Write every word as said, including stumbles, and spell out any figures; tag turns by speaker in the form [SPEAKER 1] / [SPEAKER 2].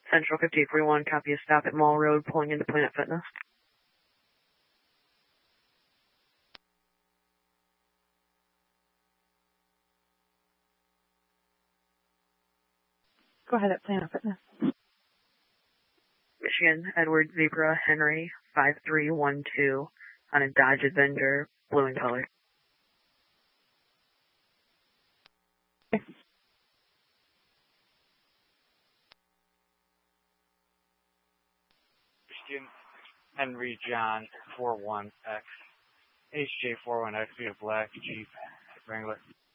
[SPEAKER 1] Central fifty-eight forty-one, copy a stop at Mall Road, pulling into Planet Fitness.
[SPEAKER 2] Go ahead at Planet Fitness.
[SPEAKER 1] Michigan, Edward Zebra Henry, five three one two, on a Dodge Avenger, blue in color.
[SPEAKER 3] Michigan, Henry John, four one X, H J four one X, we have black Jeep Wrangler.